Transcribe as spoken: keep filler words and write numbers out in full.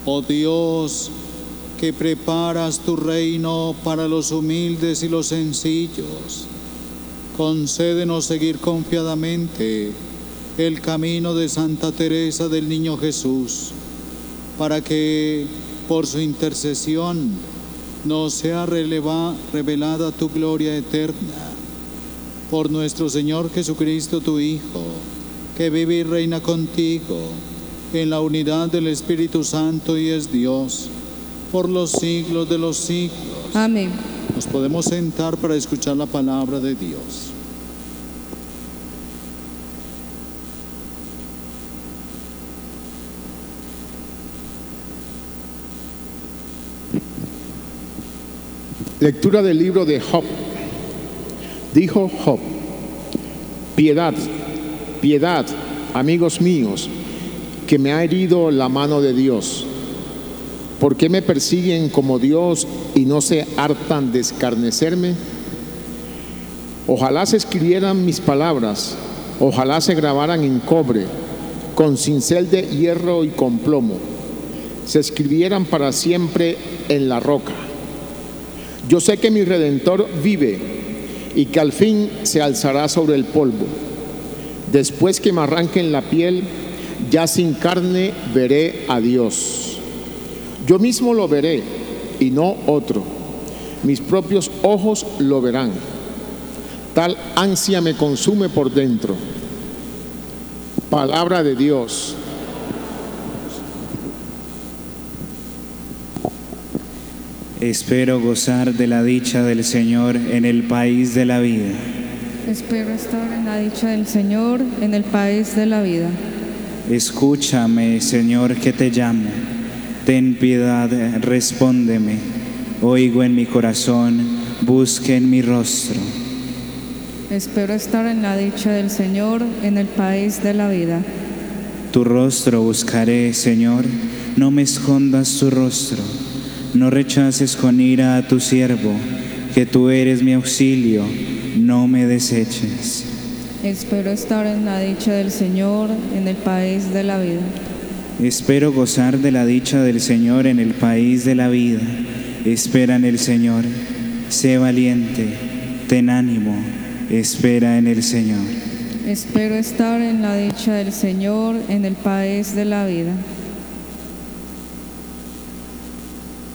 Oh Dios, que preparas tu reino para los humildes y los sencillos, concédenos seguir confiadamente el camino de Santa Teresa del Niño Jesús, para que, por su intercesión, nos sea releva, revelada tu gloria eterna. Por nuestro Señor Jesucristo, tu Hijo, que vive y reina contigo en la unidad del Espíritu Santo y es Dios, por los siglos de los siglos. Amén. Nos podemos sentar para escuchar la palabra de Dios. Lectura del libro de Job. Dijo Job: piedad, piedad, amigos míos, que me ha herido la mano de Dios. ¿Por qué me persiguen como Dios y no se hartan de escarnecerme? Ojalá se escribieran mis palabras, ojalá se grabaran en cobre, con cincel de hierro y con plomo, se escribieran para siempre en la roca. Yo sé que mi Redentor vive y que al fin se alzará sobre el polvo. Después que me arranquen la piel, ya sin carne veré a Dios. Yo mismo lo veré y no otro. Mis propios ojos lo verán. Tal ansia me consume por dentro. Palabra de Dios. Espero gozar de la dicha del Señor en el país de la vida. Espero estar en la dicha del Señor en el país de la vida. Escúchame, Señor, que te llamo. Ten piedad, respóndeme. Oigo en mi corazón, busque en mi rostro. Espero estar en la dicha del Señor en el país de la vida. Tu rostro buscaré, Señor, no me escondas tu rostro. No rechaces con ira a tu siervo, que tú eres mi auxilio, no me deseches. Espero estar en la dicha del Señor en el país de la vida. Espero gozar de la dicha del Señor en el país de la vida. Espera en el Señor, sé valiente, ten ánimo, espera en el Señor. Espero estar en la dicha del Señor en el país de la vida.